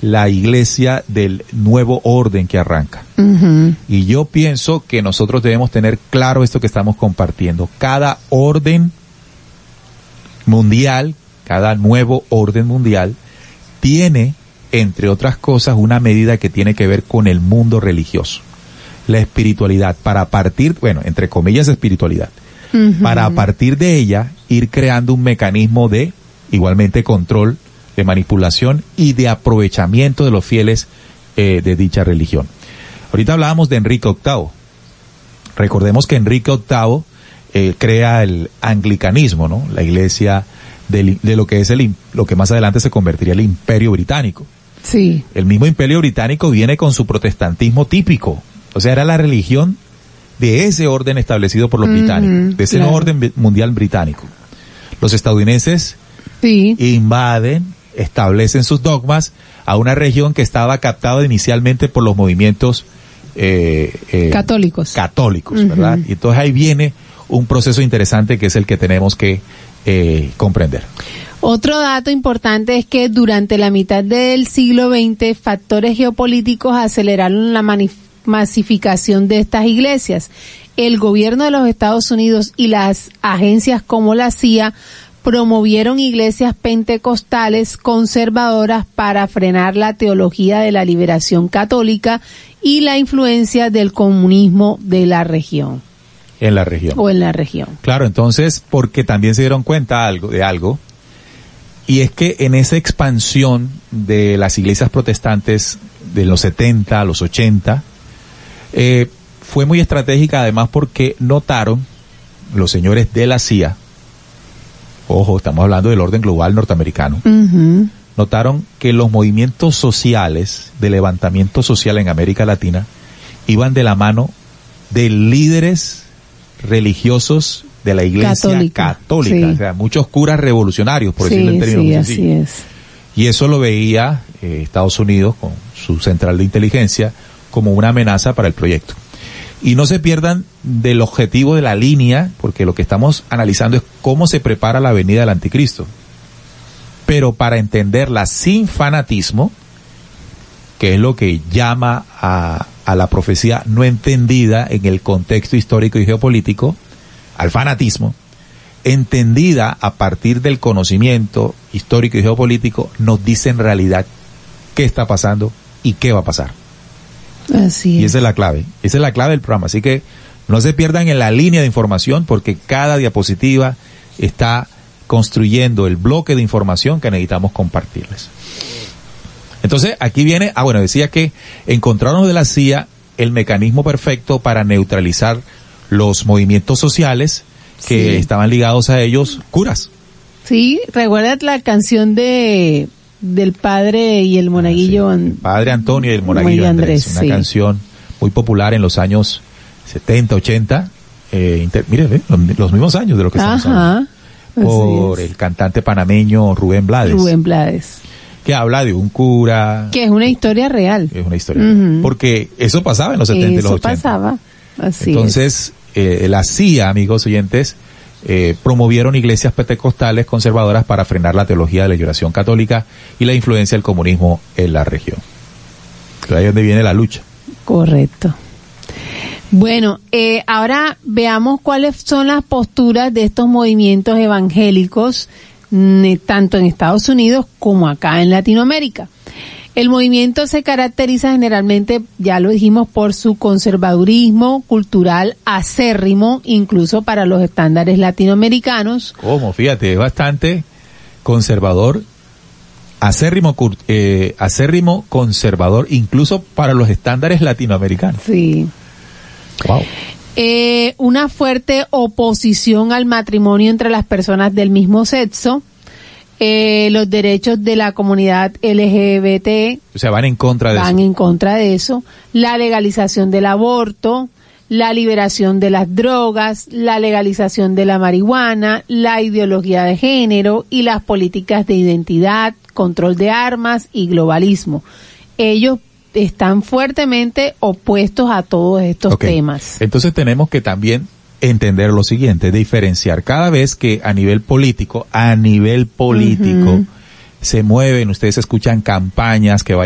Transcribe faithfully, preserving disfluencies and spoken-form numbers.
la iglesia del nuevo orden que arranca. Uh-huh. Y yo pienso que nosotros debemos tener claro esto que estamos compartiendo. Cada orden mundial, cada nuevo orden mundial, tiene, entre otras cosas, una medida que tiene que ver con el mundo religioso. La espiritualidad, para partir, bueno, entre comillas espiritualidad, uh-huh. para a partir de ella ir creando un mecanismo de, igualmente, control, de manipulación y de aprovechamiento de los fieles eh, de dicha religión. Ahorita hablábamos de Enrique octavo. Recordemos que Enrique octavo eh, crea el anglicanismo, ¿no? La iglesia de, de lo que es el lo que más adelante se convertiría el Imperio Británico. Sí. El mismo Imperio Británico viene con su protestantismo típico. O sea, era la religión de ese orden establecido por los mm-hmm, británicos, de ese claro. nuevo orden mundial británico. Los estadounidenses sí. invaden, establecen sus dogmas a una región que estaba captada inicialmente por los movimientos eh, eh, católicos, católicos, uh-huh. ¿verdad? Y entonces ahí viene un proceso interesante que es el que tenemos que eh, comprender. Otro dato importante es que durante la mitad del siglo veinte, factores geopolíticos aceleraron la manif- masificación de estas iglesias. El gobierno de los Estados Unidos y las agencias como la C I A promovieron iglesias pentecostales conservadoras para frenar la teología de la liberación católica y la influencia del comunismo de la región. En la región. O en la región. Claro, entonces, porque también se dieron cuenta algo, de algo, y es que en esa expansión de las iglesias protestantes de los setenta a los ochenta, eh, fue muy estratégica además porque notaron los señores de la C I A, ojo, estamos hablando del orden global norteamericano, uh-huh. notaron que los movimientos sociales de levantamiento social en América Latina iban de la mano de líderes religiosos de la iglesia católica, católica sí. o sea, muchos curas revolucionarios, por sí, decirlo en términos sí, muy así sencillos. Es. Y eso lo veía eh, Estados Unidos con su central de inteligencia como una amenaza para el proyecto. Y no se pierdan del objetivo de la línea, porque lo que estamos analizando es cómo se prepara la venida del anticristo. Pero para entenderla sin fanatismo, que es lo que llama a, a la profecía no entendida en el contexto histórico y geopolítico, al fanatismo, entendida a partir del conocimiento histórico y geopolítico, nos dice en realidad qué está pasando y qué va a pasar. Así es. Y esa es la clave, esa es la clave del programa, así que no se pierdan en la línea de información porque cada diapositiva está construyendo el bloque de información que necesitamos compartirles. Entonces, aquí viene, ah bueno, decía que encontraron de la C I A el mecanismo perfecto para neutralizar los movimientos sociales que sí. estaban ligados a ellos, curas. Sí, recuerda la canción de del padre y el monaguillo. Ah, sí. El padre Antonio y el monaguillo Andrés, Andrés, una sí. canción muy popular en los años setenta, ochenta, eh, inter, mire, ¿ve? Los, los mismos años de lo que estamos Ajá, hablando, por el cantante panameño Rubén Blades. Rubén Blades. Que habla de un cura. Que es una historia real. Es una historia uh-huh. real. Porque eso pasaba en los setenta y los ochenta. Eso pasaba, así Entonces, es. Eh, la C I A, amigos oyentes, eh, promovieron iglesias pentecostales conservadoras para frenar la teología de la liberación católica y la influencia del comunismo en la región. Ahí es donde viene la lucha. Correcto. Bueno, eh, ahora veamos cuáles son las posturas de estos movimientos evangélicos, mm, tanto en Estados Unidos como acá en Latinoamérica. El movimiento se caracteriza generalmente, ya lo dijimos, por su conservadurismo cultural acérrimo, incluso para los estándares latinoamericanos. ¿Cómo? Fíjate, es bastante conservador, acérrimo, eh, acérrimo conservador, incluso para los estándares latinoamericanos. Sí. Wow. Eh, una fuerte oposición al matrimonio entre las personas del mismo sexo. Eh, los derechos de la comunidad L G B T. O sea, van en contra de eso. Van en contra de eso. La legalización del aborto, la liberación de las drogas, la legalización de la marihuana, la ideología de género y las políticas de identidad, control de armas y globalismo. Ellos están fuertemente opuestos a todos estos okay. temas. Entonces tenemos que también entender lo siguiente, diferenciar cada vez que a nivel político, a nivel político, uh-huh. se mueven, ustedes escuchan campañas que vayan